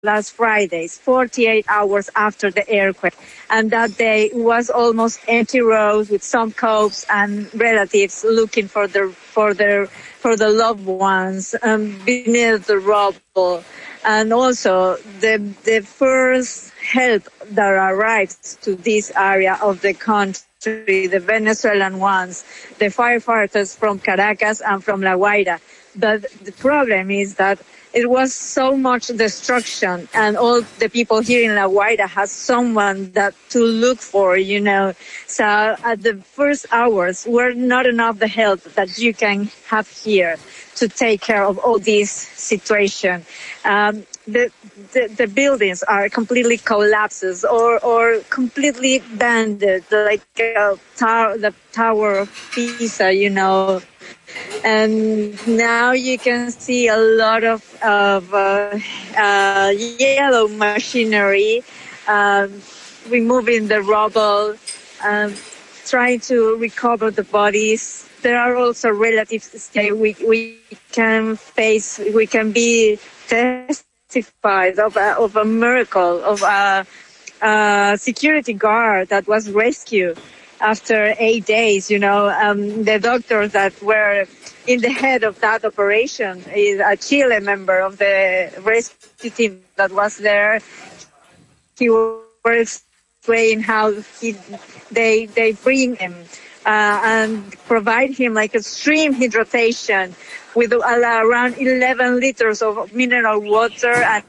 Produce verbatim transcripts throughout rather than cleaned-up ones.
last Friday, forty-eight hours after the earthquake. And that day was almost empty roads with some cops and relatives looking for their for their for the loved ones um, beneath the rubble. And also the the first help that arrives to this area of the country, the Venezuelan ones, the firefighters from Caracas and from La Guaira. But the problem is that it was so much destruction, and all the people here in La Guaira has someone that to look for, you know. So at the first hours, were not enough the help that you can have here to take care of all this situation. Um, the, the the buildings are completely collapses or or completely banded, like uh, tower, the Tower of Pisa, you know. And now you can see a lot of, of uh, uh, yellow machinery um, removing the rubble, um, trying to recover the bodies. There are also relatives that we, we can face, we can be testified of a, of a miracle, of a, a security guard that was rescued after eight days, you know. Um, the doctors that were in the head of that operation is a Chile member of the rescue team that was there. He was explaining how he, they they bring him uh, and provide him like extreme hydration with around eleven liters of mineral water and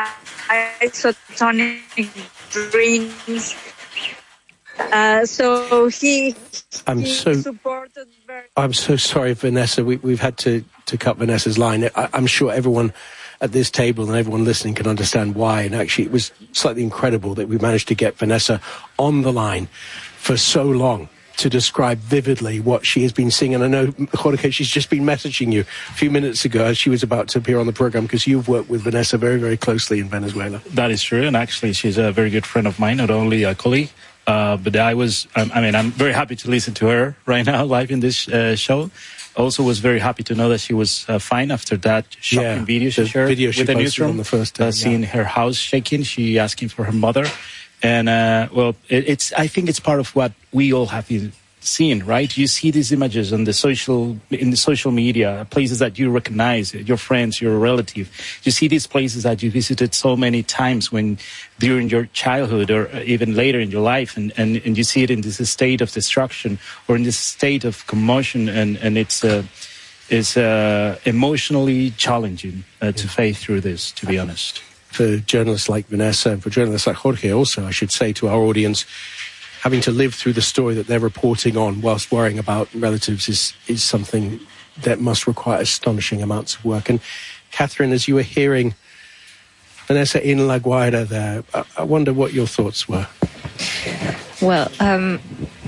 isotonic drinks. Uh, so he, I'm he so, supported very... I'm so sorry, Vanessa. We, we've had to, to cut Vanessa's line. I, I'm sure everyone at this table and everyone listening can understand why. And actually, it was slightly incredible that we managed to get Vanessa on the line for so long to describe vividly what she has been seeing. And I know, Jorge, she's just been messaging you a few minutes ago as she was about to appear on the program, because you've worked with Vanessa very, very closely in Venezuela. That is true. And actually, she's a very good friend of mine, not only a colleague. Uh, but I was, um, I mean, I'm very happy to listen to her right now live in this uh, show. Also was very happy to know that she was uh, fine after that shocking yeah, video she shared video she with the newsroom. On the first day, uh, seeing yeah. her house shaking, she asking for her mother. And, uh, well, it, it's, I think it's part of what we all have been seeing, right? You see these images on the social, in the social media, places that you recognize, your friends, your relative. You see these places that you visited so many times when during your childhood or even later in your life, and, and, and you see it in this state of destruction or in this state of commotion, and, and it's uh, it's uh, emotionally challenging uh, to face through this, to be honest. For journalists like Vanessa and for journalists like Jorge also, I should say to our audience, having to live through the story that they're reporting on whilst worrying about relatives is, is something that must require astonishing amounts of work. And Catherine, as you were hearing Vanessa in La Guaira there, I, I wonder what your thoughts were. Well, um,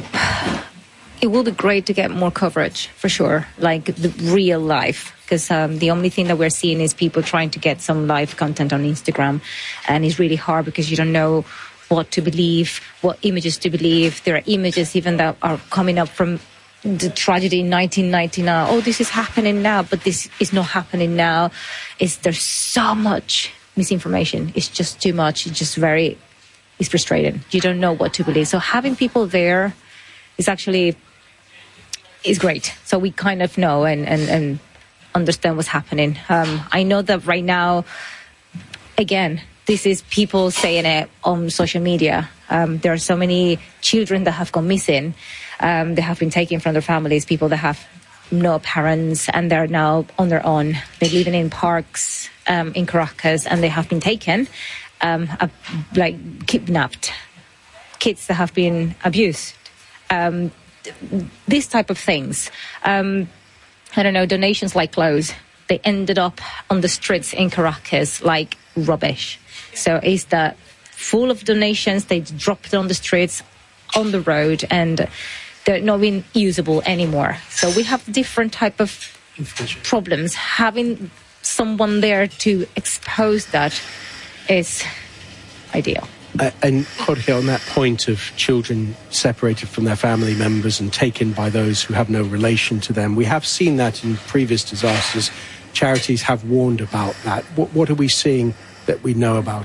it will be great to get more coverage, for sure, like the real life, because um, the only thing that we're seeing is people trying to get some live content on Instagram, and it's really hard because you don't know what to believe, what images to believe. There are images even that are coming up from the tragedy in nineteen ninety-nine. Oh, this is happening now, but this is not happening now. It's, there's so much misinformation. It's just too much. It's just very, it's frustrating. You don't know what to believe. So having people there is actually, is great. So we kind of know and, and, and understand what's happening. Um, I know that right now, again, this is people saying it on social media. Um, there are so many children that have gone missing. Um, they have been taken from their families, people that have no parents, and they're now on their own. They're living in parks um, in Caracas, and they have been taken, um, uh, like kidnapped. Kids that have been abused. Um, these type of things. Um, I don't know, donations like clothes. They ended up on the streets in Caracas like rubbish. So is that full of donations, they dropped it on the streets, on the road, and they're not being usable anymore. So we have different type of problems. Having someone there to expose that is ideal. Uh, and Jorge, on that point of children separated from their family members and taken by those who have no relation to them, we have seen that in previous disasters. Charities have warned about that. What, what are we seeing that we know about